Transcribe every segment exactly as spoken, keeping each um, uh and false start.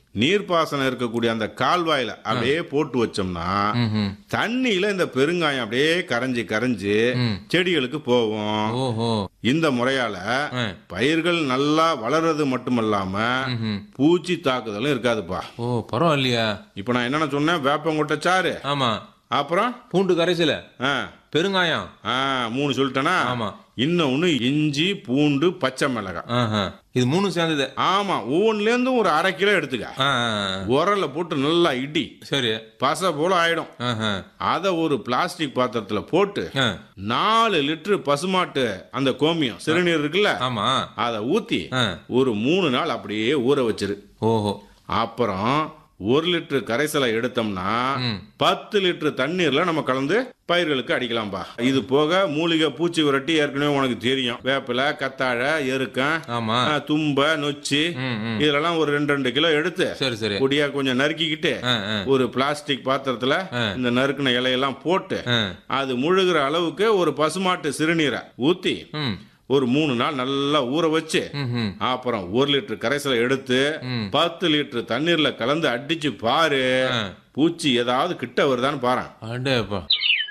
நீர்ப்பாசனம் இருக்கக்கூடிய அந்த கால்வாயில அப்படியே போட்டு வச்சோம்னா ம்ஹும். தண்ணியில இந்த பெருங்காயம் அப்படியே கரைஞ்சு கரைஞ்சு செடிகளுக்கு போகும். ஓஹோ. இந்த முறையால ஆ. பயிர்கள் நல்லா வளர்றது மட்டுமல்லாம ம்ஹும். பூச்சி தாக்குதலும் இருக்காதுப்பா. ஓ பரவாயில்லையா. இப்ப நான் என்னென்ன சொன்னேன், வேப்பங்கொட்டை சாறு, ஆமா, அப்புறம் பூண்டு கரைசல, ஆ, பெருங்காயம், ஆ, மூணு சொல்லிட்டேனா. ஆமா. இன்னொன்னு இஞ்சி, பூண்டு, பச்சை மிளகாய். ஆஹா. இது மூணு சேர்ந்தது. ஆமா, ஒவ்வொன்றுல இருந்தும் ஒரு அரை கிலோ எடுத்துக்க. ஆ, ஆ, ஆ. உரல்ல போட்டு நல்லா இடி, சரி. பசை போல ஆயிடும். ஆஹா. அத ஒரு பிளாஸ்டிக் பாத்திரத்துல போட்டு ஆ. நாலு லிட்டர் பசுமாட்டு அந்த கோமியம் சிறுநீர் இருக்குல்ல, ஆமா. அத ஊத்தி ஆ. ஒரு மூணு நாள் அப்படியே ஊற வச்சிரு. ஓஹோ. அப்புறம் ஒரு லிட்டர் கரைசலை எடுத்தோம்னா பத்து லிட்டர் தண்ணீர்ல நம்ம கலந்து பயிர்களுக்கு அடிக்கலாம்பா. இது போக மூலிகை பூச்சி விரட்டி ஏற்கனவே உனக்கு தெரியும். வேப்பிலை, கத்தாழை, எருக்கம், ஆமா. ஆ, தும்ப, நொச்சி, ம், ம். இதெல்லாம் ஒரு ரெண்டு ரெண்டு கிலோ எடுத்து சரி சரி. பொடியா கொஞ்சம் நறுக்கிக்கிட்டு ஆ, ஆ. ஒரு பிளாஸ்டிக் பாத்திரத்துல இந்த நறுக்கின இலையெல்லாம் போட்டு ஆ. அது முழுகிற அளவுக்கு ஒரு பசுமாட்டு சிறுநீரை ஊத்தி ம். ஒரு மூணு நாள் நல்லா ஊற வச்சு ம்ஹும். அப்புறம் ஒரு லிட்டர் கரைசலை எடுத்து பத்து லிட்டர் தண்ணீர்ல கலந்து அடிச்சு பாரு. பூச்சி ஏதாவது கிட்ட வருதான்னு பாரு. அடேப்பா.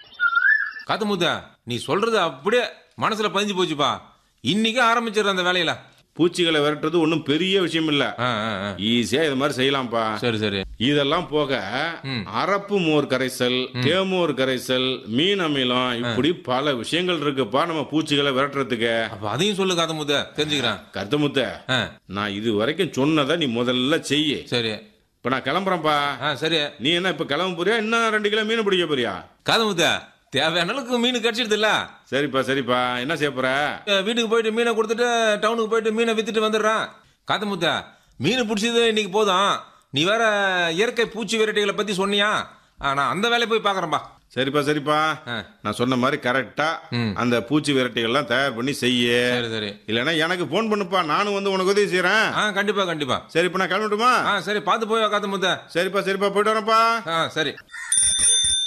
காத்தமுத்தா, நீ சொல்றது அப்படியே மனசுல பதிஞ்சு போச்சுப்பா. இன்னைக்கு ஆரம்பிச்சிடுற அந்த வேலையில. பூச்சிகளை விரட்டுறது ஒன்றும் பெரிய விஷயம் இல்ல, ஆ, ஆ, ஆ. ஈஸியா இது மாதிரி செய்யலாம்ப்பா. சரி சரி. இதெல்லாம் போக அரப்பு மோர் கரைசல், தேமோர் கரைசல், மீன் அமிலம், இப்படி பல விஷயங்கள் இருக்குப்பா நம்ம பூச்சிகளை விரட்டுறதுக்கு. அப்ப அதையும் சொல்லு காத்தமுத்தா, தெரிஞ்சுக்கிறேன். கருத்தமுத்த, ஆ. நான் இது வரைக்கும் சொன்னதை நீ முதல்ல செய்ய. சரி. இப்ப நான் கிளம்புறேன்ப்பா. ஆ சரி. நீ என்ன இப்ப கிளம்ப போறியா, இன்னும் ரெண்டு கிலோ மீன் பிடிக்க போறியா? காத்தமுத்தா, தேவையான அளவுக்கு மீன் கிடைச்சிடுது இல்ல. சரிப்பா சரிப்பா, என்ன செய்ய போற? வீட்டுக்கு போயிட்டு மீனை கொடுத்துட்டு டவுனுக்கு போயிட்டு மீனை வித்துட்டு வந்துடுறான். காத்தமுத்தா, மீன் பிடிச்சது இன்னைக்கு போதும். நீ வேற இயற்கை பூச்சி வெரைட்டிகளை பத்தி சொன்னியா, நான் அந்த வேலையை போய் பாக்குறேன்பா. சரிப்பா சரிப்பா, நான் சொன்ன மாதிரி கரெக்டா அந்த பூச்சி வெரைட்டிகள்லாம் தயார் பண்ணி செய்ய. சரி சரி. இல்லைன்னா எனக்கு போன் பண்ணுப்பா, நானும் வந்து உனக்கு உதவி செய்யறேன். ஆ கண்டிப்பா கண்டிப்பா. சரிப்பா, நான் கிளம்பட்டுமா? ஆ சரி, பார்த்து போய் காத்தமுத்தா. சரிப்பா சரிப்பா, போயிட்டு வரேன்ப்பா. ஆ சரி.